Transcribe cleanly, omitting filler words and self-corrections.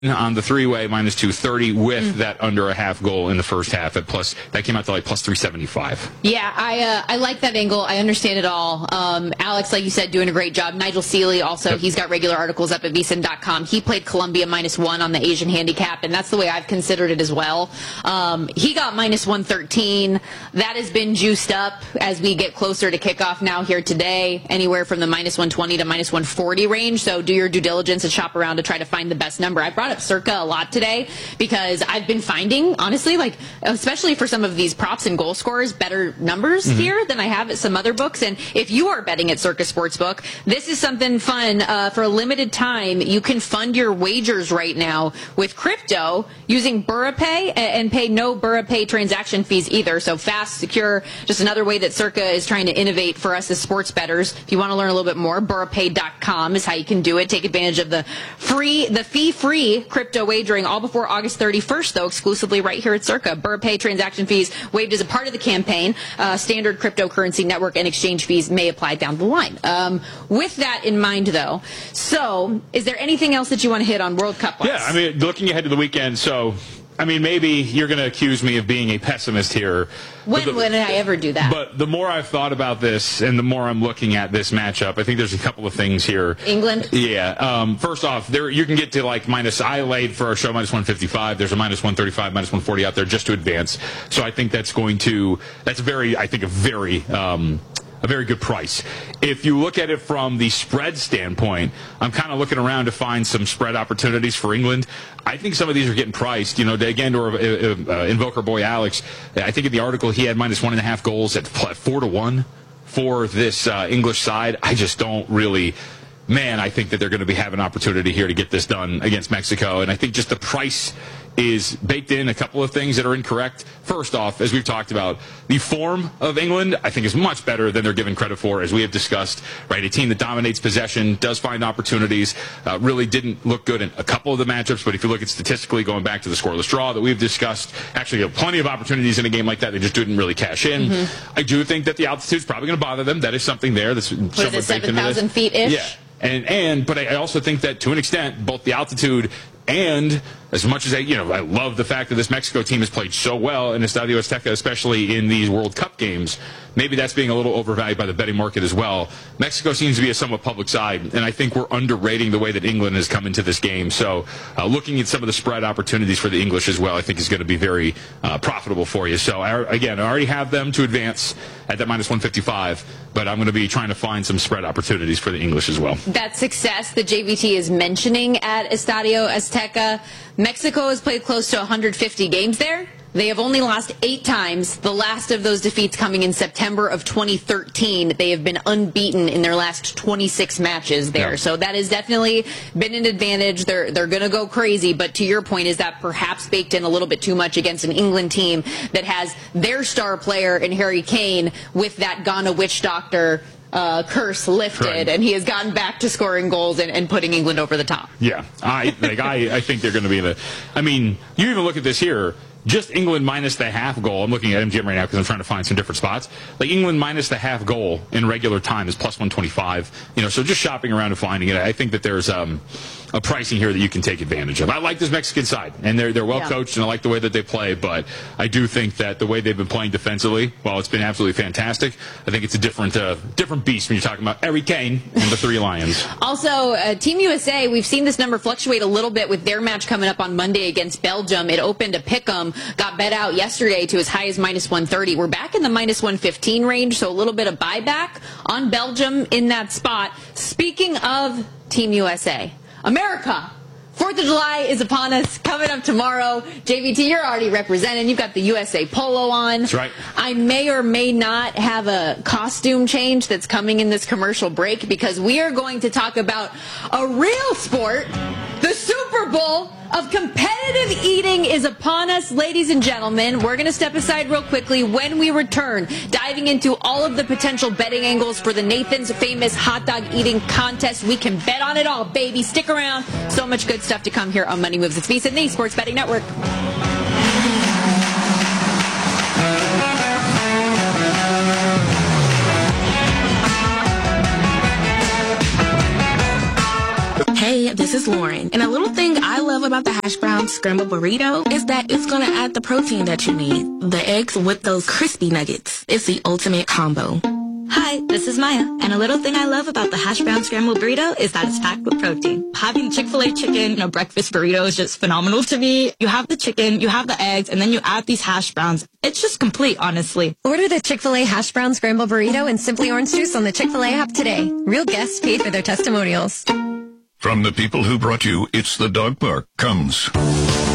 on the three-way, minus 230 with that under a half goal in the first half. That came out to like plus 375. Yeah, I like that angle. I understand it all. Alex, like you said, doing a great job. Nigel Seeley also, he's got regular articles up at vsin.com. He played Colombia minus 1 on the Asian handicap, and that's the way I've considered it as well. He got minus 113. That has been juiced up as we get closer to kickoff now here today, anywhere from the minus 120 to minus 140 range. So do your due diligence and shop around to try to find the best number. I brought up Circa a lot today because I've been finding, honestly, like especially for some of these props and goal scorers, better numbers here than I have at some other books. And if you are betting at Circa Sportsbook, this is something fun. For a limited time, you can fund your wagers right now with crypto using BurraPay and pay no BurraPay transaction fees either. So fast, secure, just another way that Circa is trying to innovate for us as sports bettors. If you want to learn a little bit more, BurraPay.com is how you can do it. Take advantage of the fee-free crypto wagering all before August 31st, though, exclusively right here at Circa. BurraPay transaction fees waived as a part of the campaign. Standard cryptocurrency network and exchange fees may apply down the line. With that in mind, though, so is there anything else that you want to hit on World Cup-wise? Yeah, I mean, looking ahead to the weekend, so... I mean, maybe you're going to accuse me of being a pessimist here. When did I ever do that? But the more I've thought about this and the more I'm looking at this matchup, I think there's a couple of things here. England? Yeah. First off, you can get to like I laid for our show minus 155. There's a minus 135, minus 140 out there just to advance. So I think that's a very good price. If you look at it from the spread standpoint, I'm kind of looking around to find some spread opportunities for England. I think some of these are getting priced. You know, again, or Invoker Boy Alex, I think in the article he had minus 1.5 goals at 4-1 for this English side. I just don't really... Man, I think that they're going to be having an opportunity here to get this done against Mexico. And I think just the price is baked in a couple of things that are incorrect. First off, as we've talked about, the form of England, I think, is much better than they're given credit for, as we have discussed. Right, a team that dominates possession, does find opportunities, really didn't look good in a couple of the matchups. But if you look at statistically, going back to the scoreless draw that we've discussed, actually have plenty of opportunities in a game like that. They just didn't really cash in. I do think that the altitude's probably going to bother them. That is something there. That's what is it, 7,000 feet-ish? Yeah. But I also think that to an extent, both the altitude and as much as I love the fact that this Mexico team has played so well in Estadio Azteca, especially in these World Cup games, maybe that's being a little overvalued by the betting market as well. Mexico seems to be a somewhat public side, and I think we're underrating the way that England has come into this game. So looking at some of the spread opportunities for the English as well, I think is going to be very profitable for you. So, I already have them to advance at that minus 155, but I'm going to be trying to find some spread opportunities for the English as well. That success that JVT is mentioning at Estadio Azteca, Mexico has played close to 150 games there. They have only lost 8 times, the last of those defeats coming in September of 2013. They have been unbeaten in their last 26 matches there. Yeah. So that has definitely been an advantage. They're going to go crazy. But to your point, is that perhaps baked in a little bit too much against an England team that has their star player in Harry Kane with that Ghana witch doctor curse lifted, right, and he has gotten back to scoring goals and putting England over the top. Yeah, I think they're going to be in the... I mean, you even look at this here, just England minus the half goal. I'm looking at MGM right now because I'm trying to find some different spots. Like England minus the half goal in regular time is plus 125. So just shopping around and finding it, I think that there's a pricing here that you can take advantage of. I like this Mexican side, and they're well coached, and I like the way that they play. But I do think that the way they've been playing defensively, while it's been absolutely fantastic, I think it's a different beast when you're talking about Harry Kane and the Three Lions. Also, Team USA, we've seen this number fluctuate a little bit with their match coming up on Monday against Belgium. It opened a pick'em, got bet out yesterday to as high as minus 130. We're back in the minus 115 range, so a little bit of buyback on Belgium in that spot. Speaking of Team USA, America, 4th of July is upon us, coming up tomorrow. JVT, you're already representing. You've got the USA polo on. That's right. I may or may not have a costume change that's coming in this commercial break because we are going to talk about a real sport. The Super Bowl of competitive eating is upon us, ladies and gentlemen. We're going to step aside real quickly. When we return, diving into all of the potential betting angles for the Nathan's Famous Hot Dog Eating Contest. We can bet on it all, baby. Stick around. So much good stuff to come here on Money Moves. It's VSiN, the Sports Betting Network. Hey, this is Lauren. And a little thing I love about the hash brown scrambled burrito is that it's going to add the protein that you need. The eggs with those crispy nuggets. It's the ultimate combo. Hi, this is Maya, and a little thing I love about the hash brown scrambled burrito is that it's packed with protein. Having Chick-fil-A chicken in a breakfast burrito is just phenomenal to me. You have the chicken, you have the eggs, and then you add these hash browns. It's just complete, honestly. Order the Chick-fil-A hash brown scrambled burrito and Simply Orange Juice on the Chick-fil-A app today. Real guests paid for their testimonials. From the people who brought you It's the Dog Park comes...